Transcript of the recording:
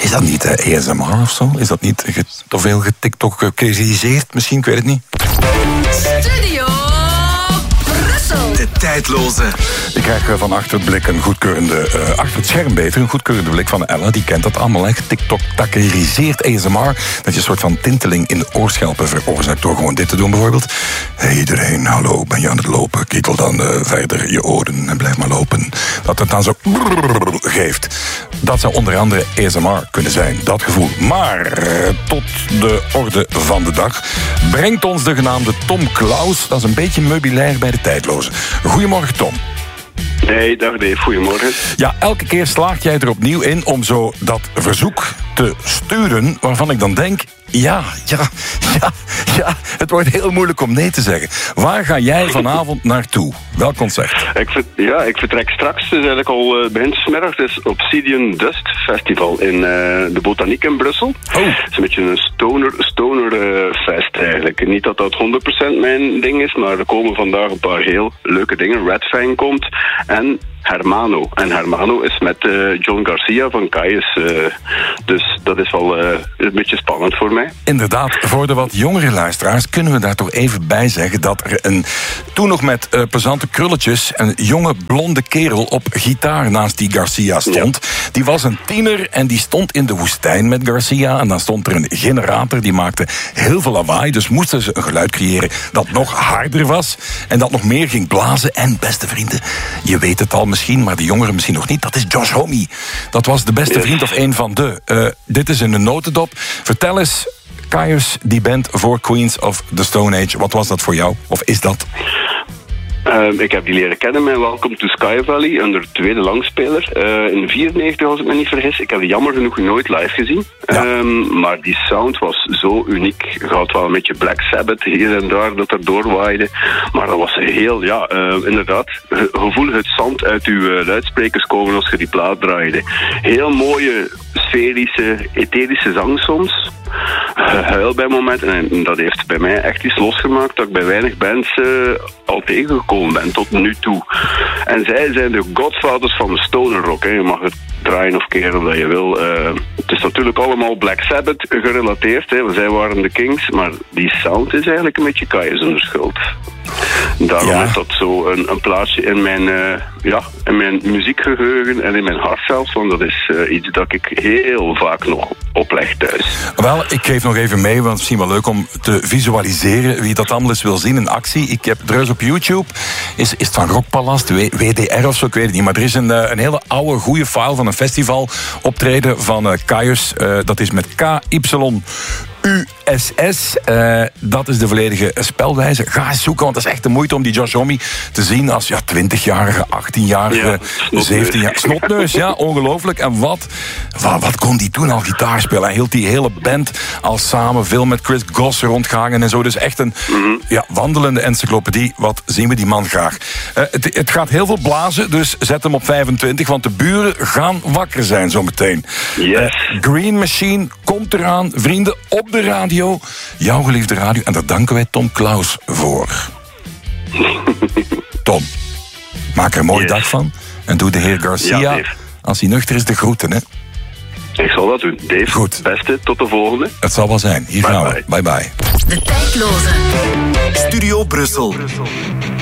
Is dat niet ASMR of zo? Is dat niet te veel getiktok-critiseerd misschien? Ik weet het niet. Studio Brussel. De tijdloze. Ik krijg van achter het blik achter het scherm beter, een goedkeurende blik van Ella. Die kent dat allemaal, hè. TikTok-takkeriseert ASMR. Dat je een soort van tinteling in de oorschelpen veroorzaakt door gewoon dit te doen bijvoorbeeld. Hey iedereen, hallo, ben je aan het lopen? Kietel dan verder je oren en blijf maar lopen. Dat het dan zo geeft. Dat zou onder andere ASMR kunnen zijn, dat gevoel. Maar tot de orde van de dag brengt ons de genaamde Tom Klaus. Dat is een beetje meubilair bij de tijdloze. Goedemorgen, Tom. Nee, dag Dave, goedemorgen. Ja, elke keer slaagt jij er opnieuw in om zo dat verzoek te sturen, waarvan ik dan denk, ja, het wordt heel moeilijk om nee te zeggen. Waar ga jij vanavond naartoe? Welk concert? Ik vertrek straks, het is eigenlijk al begin 's middags, het is Obsidian Dust Festival in de Botaniek in Brussel. Oh. Het is een beetje een stoner fest eigenlijk. Niet dat dat 100% mijn ding is, maar er komen vandaag een paar heel leuke dingen. Red Fang komt en Hermano. En Hermano is met John Garcia van Caius. Dus dat is wel een beetje spannend voor mij. Inderdaad, voor de wat jongere luisteraars kunnen we daar toch even bij zeggen dat er toen nog met pesante krulletjes een jonge blonde kerel op gitaar naast die Garcia stond. Ja. Die was een tiener en die stond in de woestijn met Garcia. En dan stond er een generator die maakte heel veel lawaai. Dus moesten ze een geluid creëren dat nog harder was en dat nog meer ging blazen. En beste vrienden, je weet het al misschien, maar de jongeren misschien nog niet. Dat is Josh Homme. Dat was de beste vriend of een van de. Dit is in een notendop. Vertel eens, Caius, die band voor Queens of the Stone Age. Wat was dat voor jou? Of is dat? Ik heb die leren kennen met Welcome to Sky Valley, onder tweede langspeler. In 1994, als ik me niet vergis. Ik heb die jammer genoeg nooit live gezien. Ja. Maar die sound was zo uniek. Je had wel een beetje Black Sabbath hier en daar dat er doorwaaide. Maar dat was heel, inderdaad. Gevoel het zand uit uw luidsprekers komen als je die plaat draaide. Heel mooie, sferische, etherische zang soms. Huil bij momenten. En dat heeft bij mij echt iets losgemaakt dat ik bij weinig bands al tegengekomen ben tot nu toe. En zij zijn de godfathers van de stoner rock. Hè. Je mag het draaien of keren dat je wil. Het is natuurlijk allemaal Black Sabbath gerelateerd. Hè. Zij waren de Kings. Maar die sound is eigenlijk een beetje Caius onder schuld. Daarom is dat zo een plaatsje in mijn muziekgeheugen en in mijn hart zelfs. Want dat is iets dat ik heel vaak nog opleg thuis. Wel, ik geef nog even mee, want het is misschien wel leuk om te visualiseren wie dat allemaal eens wil zien in actie. Ik heb er eens op YouTube, is het van Rockpalast, WDR of zo, ik weet het niet. Maar er is een hele oude, goede file van een festival optreden van Caius. Dat is met KYUSS. Dat is de volledige spelwijze. Ga eens zoeken, want dat is echt de moeite om die Josh Homme te zien als 20-jarige, 18-jarige, 17-jarige. Snotneus, ja, ongelooflijk. En wat kon die toen al gitaar spelen? Hij hield die hele band al samen, veel met Chris Goss rondgehangen en zo. Dus echt een wandelende encyclopedie. Wat zien we die man graag. Het gaat heel veel blazen, dus zet hem op 25, want de buren gaan wakker zijn zometeen. Yes. Green Machine komt eraan, vrienden, op de radio. Jouw geliefde radio. En daar danken wij Tom Klaus voor. Tom, maak er een mooie dag van. En doe de heer Garcia, als hij nuchter is, de groeten, hè. Ik zal dat doen. Dave, goed. Beste, tot de volgende. Het zal wel zijn. Hier gaan we. Bye bye. De tijdloze. Studio Brussel.